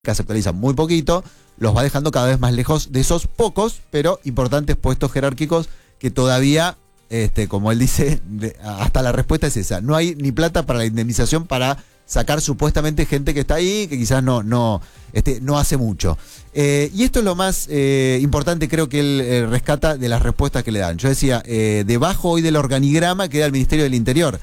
que se actualizan muy poquito, los va dejando cada vez más lejos de esos pocos, pero importantes puestos jerárquicos que todavía, como él dice, hasta la respuesta es esa. No hay ni plata para la indemnización para sacar supuestamente gente que está ahí, que quizás no hace mucho. Y esto es lo más importante, creo que él rescata de las respuestas que le dan. Yo decía, debajo hoy del organigrama queda el Ministerio del Interior.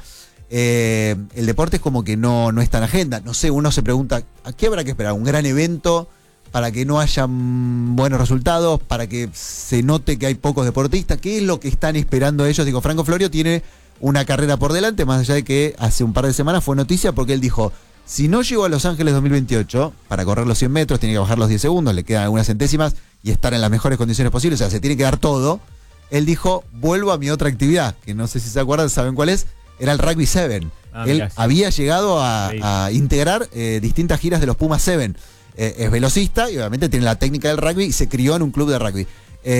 El deporte es como que no está en agenda. No sé, uno se pregunta, ¿a qué habrá que esperar? ¿Un gran evento para que no haya buenos resultados? ¿Para que se note que hay pocos deportistas? ¿Qué es lo que están esperando ellos? Digo, Franco Florio tiene una carrera por delante, más allá de que hace un par de semanas fue noticia porque él dijo, si no llego a Los Ángeles 2028, para correr los 100 metros, tiene que bajar los 10 segundos, le quedan algunas centésimas y estar en las mejores condiciones posibles, o sea, se tiene que dar todo. Él dijo, vuelvo a mi otra actividad, que no sé si se acuerdan, ¿saben cuál es? Era el Rugby 7. Él había llegado a integrar distintas giras de los Pumas 7. Es velocista y obviamente tiene la técnica del rugby y se crió en un club de rugby.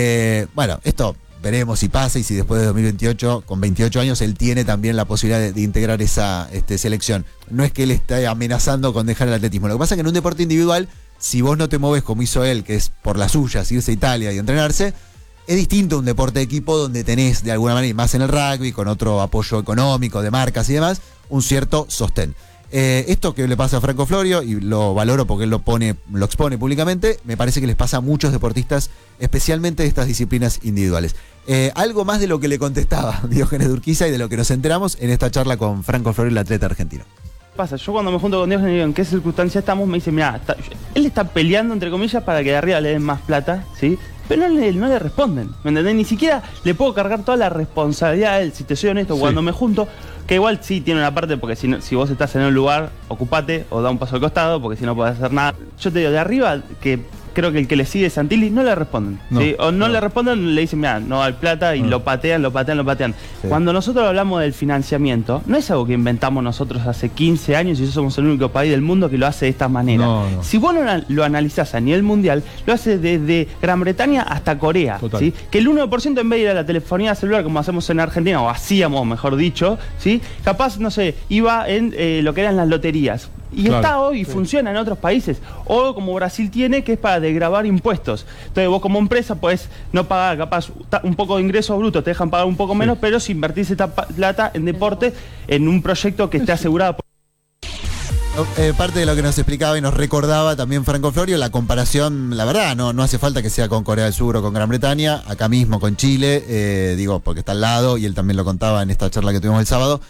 Bueno, esto veremos si pasa y si después de 2028, con 28 años, él tiene también la posibilidad de integrar esa selección. No es que él esté amenazando con dejar el atletismo. Lo que pasa es que en un deporte individual, si vos no te moves como hizo él, que es por las suyas, irse a Italia y entrenarse, es distinto a un deporte de equipo donde tenés de alguna manera, y más en el rugby, con otro apoyo económico, de marcas y demás, un cierto sostén. Esto que le pasa a Franco Florio, y lo valoro porque él lo expone públicamente, me parece que les pasa a muchos deportistas, especialmente de estas disciplinas individuales. Algo más de lo que le contestaba Diógenes de Urquiza y de lo que nos enteramos en esta charla con Franco Florio, el atleta argentino. Pasa, yo cuando me junto con Diógenes y digo en qué circunstancia estamos, me dice, mira, él está peleando entre comillas para que de arriba le den más plata, ¿sí? Pero no le responden, ¿me entendés? Ni siquiera le puedo cargar toda la responsabilidad a él, si te soy honesto, sí. Cuando me junto, que igual sí tiene una parte, porque si vos estás en un lugar, ocupate o da un paso al costado, porque si no podés hacer nada. Yo te digo, de arriba, que creo que el que le sigue Santilli, no le responden. No, ¿sí? O no le responden, le dicen, mira, no hay plata, y lo patean. Sí. Cuando nosotros hablamos del financiamiento, no es algo que inventamos nosotros hace 15 años y somos el único país del mundo que lo hace de esta manera. No. Si vos lo analizás a nivel mundial, lo hace desde Gran Bretaña hasta Corea. ¿Sí? Que el 1% en vez de ir a la telefonía celular como hacemos en Argentina, o hacíamos, mejor dicho, ¿sí? Capaz, no sé, iba en lo que eran las loterías. Y claro, está hoy, sí. Funciona en otros países. O como Brasil tiene, que es para desgravar impuestos. Entonces vos como empresa podés no pagar capaz un poco de ingresos brutos, te dejan pagar un poco menos, sí. Pero si invertís esta plata en deporte, en un proyecto que esté asegurado. Parte de lo que nos explicaba y nos recordaba también Franco Florio, la comparación, la verdad, no hace falta que sea con Corea del Sur o con Gran Bretaña, acá mismo con Chile, digo, porque está al lado, y él también lo contaba en esta charla que tuvimos el sábado.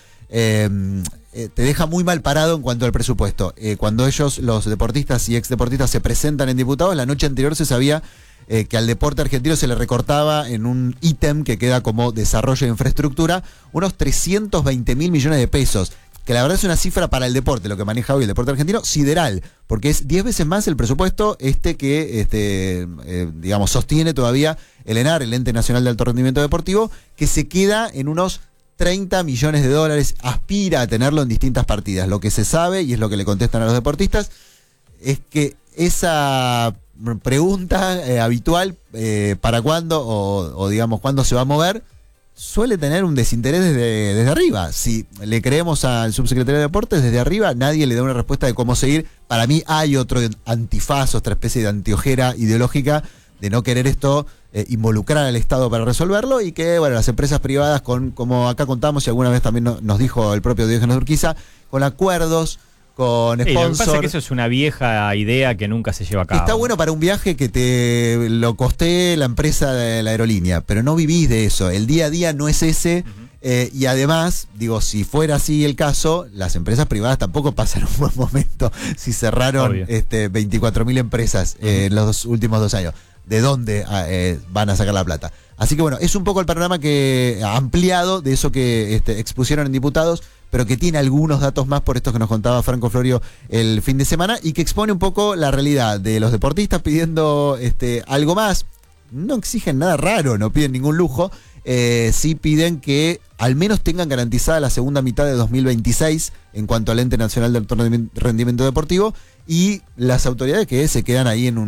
Te deja muy mal parado en cuanto al presupuesto. Cuando ellos, los deportistas y exdeportistas, se presentan en diputados, la noche anterior se sabía que al deporte argentino se le recortaba en un ítem que queda como desarrollo de infraestructura unos 320.000 millones de pesos, que la verdad es una cifra para el deporte, lo que maneja hoy el deporte argentino, sideral, porque es 10 veces más el presupuesto que digamos, sostiene todavía el ENAR, el Ente Nacional de Alto Rendimiento Deportivo, que se queda en unos 30 millones de dólares, aspira a tenerlo en distintas partidas. Lo que se sabe, y es lo que le contestan a los deportistas, es que esa pregunta habitual, ¿para cuándo? O digamos, ¿cuándo se va a mover? Suele tener un desinterés desde arriba. Si le creemos al subsecretario de Deportes, desde arriba nadie le da una respuesta de cómo seguir. Para mí hay otro antifaz, otra especie de antiojera ideológica de no querer esto, involucrar al Estado para resolverlo, y que, bueno, las empresas privadas, como acá contamos y alguna vez también nos dijo el propio Diógenes de Urquiza, con acuerdos, con sponsors. Lo que pasa es que eso es una vieja idea que nunca se lleva a cabo. Está bueno para un viaje que te lo costee la empresa de la aerolínea, pero no vivís de eso. El día a día no es ese. Y además, digo, si fuera así el caso, las empresas privadas tampoco pasan un buen momento. Si cerraron 24.000 empresas en los últimos 2 años, ¿de dónde van a sacar la plata? Así que bueno, es un poco el panorama que ha ampliado de eso que expusieron en diputados, pero que tiene algunos datos más por esto que nos contaba Franco Florio el fin de semana, y que expone un poco la realidad de los deportistas pidiendo algo más. No exigen nada raro, no piden ningún lujo. Sí piden que al menos tengan garantizada la segunda mitad de 2026 en cuanto al Ente Nacional de Alto Rendimiento Deportivo, y las autoridades que se quedan ahí en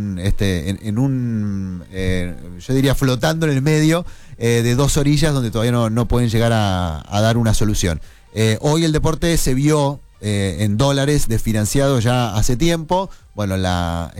un yo diría flotando en el medio de dos orillas donde todavía no pueden llegar a dar una solución. Hoy el deporte se vio en dólares desfinanciados ya hace tiempo. Bueno,